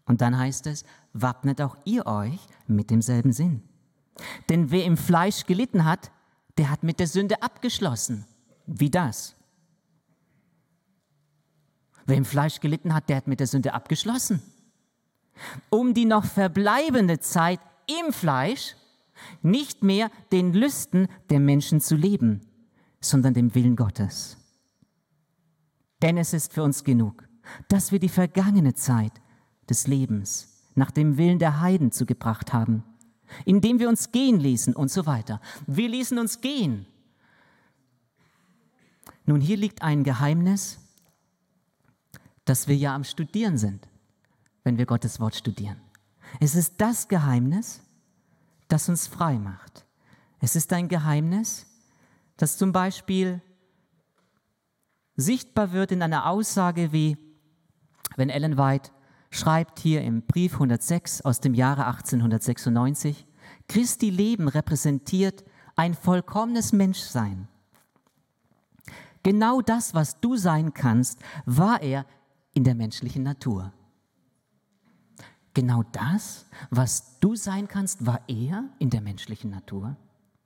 Und dann heißt es, wappnet auch ihr euch mit demselben Sinn. Denn wer im Fleisch gelitten hat, der hat mit der Sünde abgeschlossen. Wie das? Wer im Fleisch gelitten hat, der hat mit der Sünde abgeschlossen. Um die noch verbleibende Zeit im Fleisch nicht mehr den Lüsten der Menschen zu leben, sondern dem Willen Gottes. Denn es ist für uns genug, dass wir die vergangene Zeit des Lebens nach dem Willen der Heiden zugebracht haben, indem wir uns gehen ließen und so weiter. Wir ließen uns gehen. Nun, hier liegt ein Geheimnis, dass wir ja am Studieren sind, wenn wir Gottes Wort studieren. Es ist das Geheimnis, das uns frei macht. Es ist ein Geheimnis, das zum Beispiel sichtbar wird in einer Aussage wie, wenn Ellen White schreibt hier im Brief 106 aus dem Jahre 1896, Christi Leben repräsentiert ein vollkommenes Menschsein. Genau das, was du sein kannst, war er in der menschlichen Natur. Genau das, was du sein kannst, war er in der menschlichen Natur.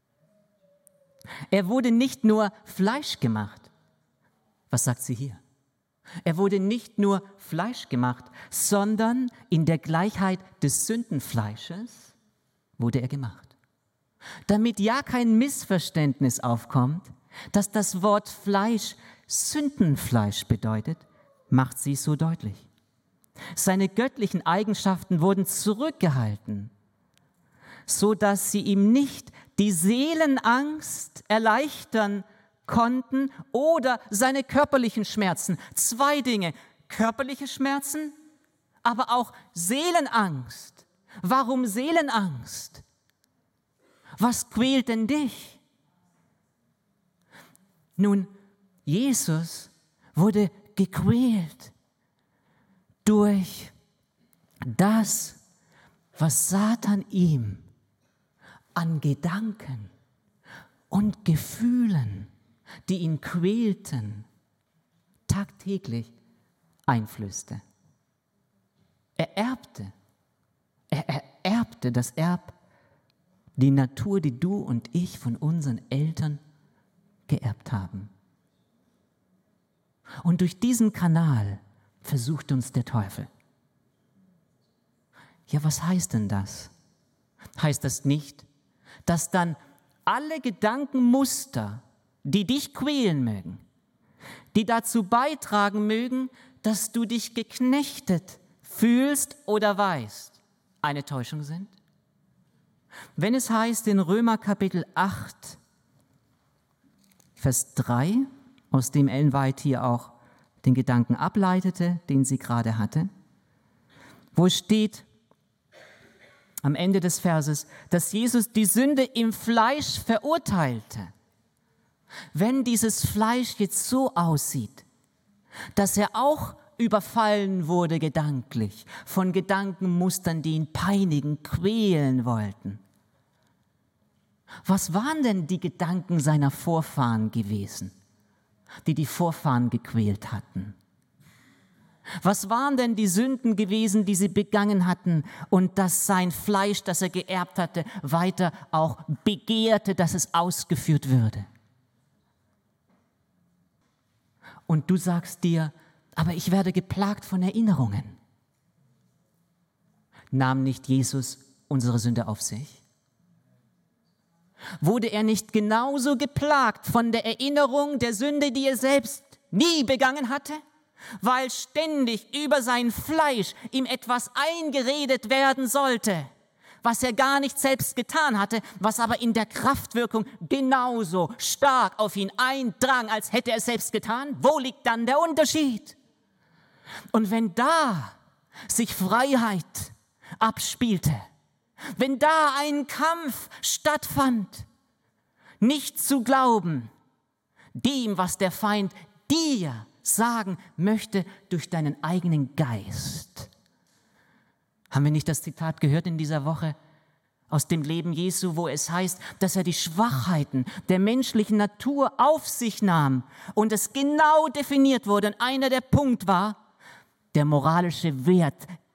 Er wurde nicht nur Fleisch gemacht. Was sagt sie hier? Er wurde nicht nur Fleisch gemacht, sondern in der Gleichheit des Sündenfleisches wurde er gemacht. Damit ja kein Missverständnis aufkommt, dass das Wort Fleisch Sündenfleisch bedeutet, macht sie es so deutlich. Seine göttlichen Eigenschaften wurden zurückgehalten, so dass sie ihm nicht die Seelenangst erleichtern konnten oder seine körperlichen Schmerzen. Zwei Dinge, körperliche Schmerzen, aber auch Seelenangst. Warum Seelenangst? Was quält denn dich? Nun, Jesus wurde gequält durch das, was Satan ihm an Gedanken und Gefühlen, die ihn quälten, tagtäglich einflößte. Er erbte das Erb, die Natur, die du und ich von unseren Eltern geerbt haben. Und durch diesen Kanal versucht uns der Teufel. Ja, was heißt denn das? Heißt das nicht, dass dann alle Gedankenmuster, die dich quälen mögen, die dazu beitragen mögen, dass du dich geknechtet fühlst oder weißt, eine Täuschung sind? Wenn es heißt in Römer Kapitel 8, Vers 3, aus dem Ellen White hier auch den Gedanken ableitete, den sie gerade hatte, wo steht am Ende des Verses, dass Jesus die Sünde im Fleisch verurteilte. Wenn dieses Fleisch jetzt so aussieht, dass er auch überfallen wurde gedanklich von Gedankenmustern, die ihn peinigen, quälen wollten. Was waren denn die Gedanken seiner Vorfahren gewesen, die die Vorfahren gequält hatten? Was waren denn die Sünden gewesen, die sie begangen hatten und dass sein Fleisch, das er geerbt hatte, weiter auch begehrte, dass es ausgeführt würde? Und du sagst dir, aber ich werde geplagt von Erinnerungen. Nahm nicht Jesus unsere Sünde auf sich? Wurde er nicht genauso geplagt von der Erinnerung der Sünde, die er selbst nie begangen hatte? Weil ständig über sein Fleisch ihm etwas eingeredet werden sollte, was er gar nicht selbst getan hatte, was aber in der Kraftwirkung genauso stark auf ihn eindrang, als hätte er es selbst getan. Wo liegt dann der Unterschied? Und wenn da sich Freiheit abspielte, wenn da ein Kampf stattfand, nicht zu glauben, dem, was der Feind dir sagen möchte durch deinen eigenen Geist. Haben wir nicht das Zitat gehört in dieser Woche aus dem Leben Jesu, wo es heißt, dass er die Schwachheiten der menschlichen Natur auf sich nahm und es genau definiert wurde. Und einer der Punkte war der moralische Wert